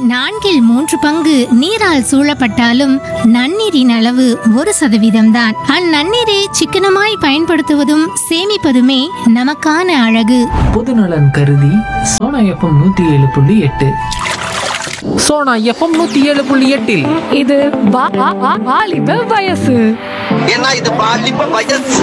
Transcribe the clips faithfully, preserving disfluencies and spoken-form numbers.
நான்கில் மூன்று பங்கு நீரால் சூழப்பட்டாலும் நன்னீரின் அளவு ஒரு சதவீதம் தான். அந்நன்னீரை சிக்கனமாய் பயன்படுத்துவதும் சேமிப்பதுமே நமக்கான அழகு. பொதுநலன் கருதி சோனா எஃப்எம் நூத்தி ஏழு புள்ளி எட்டு சோனா எஃப்எம் நூத்தி ஏழு புள்ளி எட்டில் இது வா- வா- வா- வாலிப வயசு. ஏன்னா இது பாலிப்ப வயசு.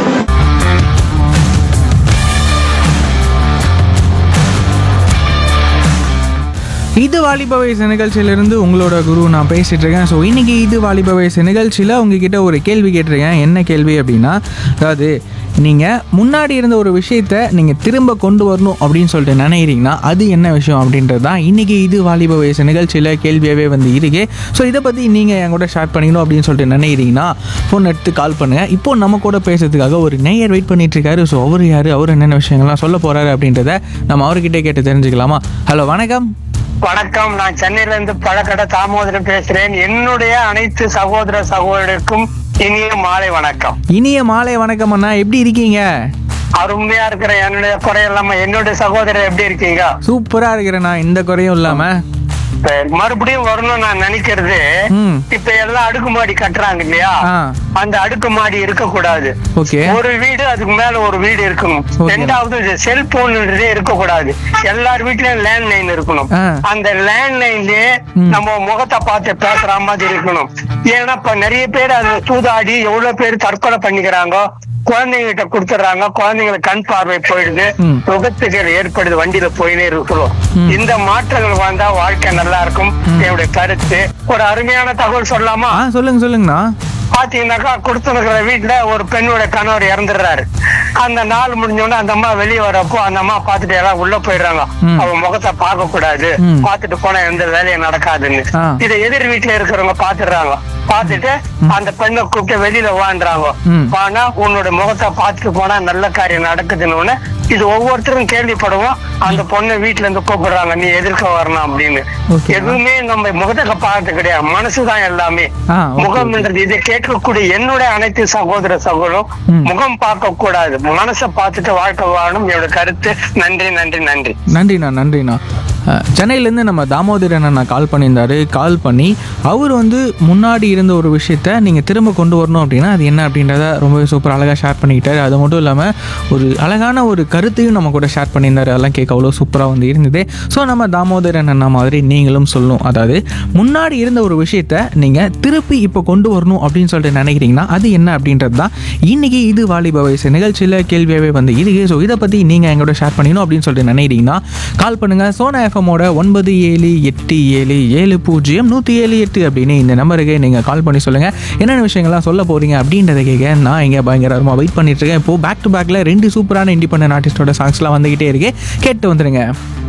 இது வாலிப வயசு நிகழ்ச்சியிலிருந்து உங்களோட குரு நான் பேசிகிட்டு இருக்கேன். ஸோ இன்றைக்கி இது வாலிப வயசு நிகழ்ச்சியில் உங்ககிட்ட ஒரு கேள்வி கேட்டிருக்கேன். என்ன கேள்வி அப்படின்னா, அதாவது நீங்கள் முன்னாடி இருந்த ஒரு விஷயத்தை நீங்கள் திரும்ப கொண்டு வரணும் அப்படின்னு சொல்லிட்டு நினைக்கிறீங்கன்னா அது என்ன விஷயம் அப்படின்றது தான் இன்றைக்கி இது வாலிப வயசு நிகழ்ச்சியில் கேள்வியாகவே வந்து இருக்கு. ஸோ இதை பற்றி நீங்கள் என் கூட ஷேர் பண்ணிக்கணும் அப்படின்னு சொல்லிட்டு நினைக்கிறீங்கன்னா ஃபோன் எடுத்து கால் பண்ணுங்கள். இப்போது நம்ம கூட பேசுறதுக்காக ஒரு நேயர் வெயிட் பண்ணிட்டு இருக்காரு. ஸோ அவர் யார், அவர் என்னென்ன விஷயங்கள்லாம் சொல்ல போகிறாரு அப்படின்றத நம்ம அவர்கிட்டே கேட்டு தெரிஞ்சுக்கலாமா? ஹலோ, வணக்கம். வணக்கம். நான் சென்னையில இருந்து பழக்கடை தாமோதரன் பேசுறேன். என்னுடைய அனைத்து சகோதர சகோதரருக்கும் இனிய மாலை வணக்கம். இனிய மாலை வணக்கம் அண்ணா, எப்படி இருக்கீங்க? அருமையா இருக்கிற என்னுடைய குறை இல்லாம என்னுடைய சகோதரர் எப்படி இருக்கீங்க? சூப்பரா இருக்கிறேண்ணா, இந்த குறையும் இல்லாம. இப்ப மறுபடியும் வரணும் நான் நினைக்கிறது, ம். இப்ப எல்லாம் அடுக்குமாடி கட்டுறாங்க இல்லையா, ஆ. அந்த அடுக்குமாடி இருக்க கூடாது. ஓகே. ஒரு வீடு அதுக்கு மேல ஒரு வீடு இருக்கணும். Okay. ரெண்டாவது செல்போன்ன்றதே இருக்க கூடாது. எல்லார் வீட்லயும் லேண்ட் லைன் இருக்கணும். ஆ. அந்த லேண்ட் லைன்லயே ம். நம்ம முகத்தை பார்த்து பேசுற மாதிரி இருக்கணும். ஏன்னா இப்ப நிறைய பேர் அதுல சூதாடி எவ்வளவு பேர் தற்கொலை பண்ணிக்கிறாங்க, குழந்தைங்கிட்ட கொடுத்துறாங்க, குழந்தைங்களுக்கு கண் பார்வை போயிடுது, ம். விபத்துகள் ஏற்படுது, வண்டியில போயினே இருக்கிறோம். ம். இந்த மாற்றங்கள் வந்தா வாழ்க்கை நல்லா இருக்கும். என்னுடைய கருத்து. ஒரு அருமையான தகவல் சொல்லலாமா? ஆ, சொல்லுங்க சொல்லுங்கண்ணா. பாத்தீங்கன்னாக்கா கொடுத்துருக்கிற வீட்டுல ஒரு பெண்ணோட கணவர் இறந்துடுறாரு. அந்த நாள் முடிஞ்சோடனே அந்த அம்மா வெளியே வரப்போ அந்த அம்மா பாத்துட்டு எல்லாம் உள்ள போயிடுறாங்க. ம். அவ முகத்தை பார்க்க கூடாது, ம். பாத்துட்டு போனா எந்த வேலையும் நடக்காதுன்னு. ஆ. இதை எதிர் வீட்டுல இருக்கிறவங்க பாத்துடுறாங்க. பாத்துட்டு அந்த பெண்ணை கூப்பிட்டு வெளியில வாண்டுறாங்க. ம். ஆனா உன்னோட முகத்தை பாத்துட்டு போனா நல்ல காரியம் நடக்குதுன்னு இது ஒவ்வொருத்தரும் கேள்விப்படுவோம். அந்த பொண்ணை வீட்டுல இருந்து கூப்பிடுறாங்க, நீ எதிர்க்க வரணும் அப்படின்னு. Okay. எதுவுமே நம்ம முகத்தை பார்த்து கிடையாது, மனசுதான் எல்லாமே. ஆ, okay. முகம்ன்றது இதை கேட்கக்கூடிய என்னுடைய அனைத்து சகோதர சகோதரம் ம். முகம் பார்க்க கூடாது, மனசை பார்த்துட்டு வாழ்க்கை வாழணும். என்னோட கருத்து. நன்றி நன்றி நன்றி நன்றிண்ணா நன்றிண்ணா. அஹ், சென்னையிலேருந்து நம்ம தாமோதரன் அண்ணா கால் பண்ணியிருந்தாரு. கால் பண்ணி அவர் வந்து முன்னாடி இருந்த ஒரு விஷயத்த நீங்கள் திரும்ப கொண்டு வரணும் அப்படின்னா அது என்ன அப்படின்றத ரொம்பவே சூப்பர் அழகாக ஷேர் பண்ணிக்கிட்டாரு. அது மட்டும் இல்லாமல் ஒரு அழகான ஒரு கருத்தையும் நம்ம கூட ஷேர் பண்ணியிருந்தாரு. அதெல்லாம் கேட்க அவ்வளோ சூப்பராக வந்து இருந்தது. ஸோ நம்ம தாமோதரன் அண்ணா மாதிரி நீங்களும் சொல்லணும், அதாவது முன்னாடி இருந்த ஒரு விஷயத்த நீங்கள் திருப்பி இப்போ கொண்டு வரணும் அப்படின்னு சொல்லிட்டு நினைக்கிறீங்கன்னா அது என்ன அப்படின்றது தான் இன்றைக்கி இது வாலிப வயசு நிகழ்ச்சியில் கேள்வியாகவே வந்து இருக்கு. ஸோ இதை பற்றி நீங்கள் எங்களோட ஷேர் பண்ணிக்கணும் அப்படின்னு சொல்லிட்டு நினைக்கிறீங்கன்னா கால் பண்ணுங்கள். சோனா எஃப்எம்மோட ஒன்பது ஏழு எட்டு ஏழு ஏழு பூஜ்ஜியம் நூற்றி ஏழு எட்டு அப்படின்னு இந்த நம்பருக்கு நீங்கள் கால் பண்ணி சொல்லுங்கள் என்னென்ன விஷயங்கள்லாம் சொல்ல போகிறீங்க அப்படின்றத கேட்க நான் இங்கே பயங்கரமாக வெயிட் பண்ணிட்டு இருக்கேன். இப்போது பேக் டு பேக்கில் ரெண்டு சூப்பரான இண்டிபெண்டன்ட் ஆர்டிஸ்டோட சாங்ஸ்லாம் வந்துக்கிட்டே இருக்கு, கேட்டு வந்துடுங்க.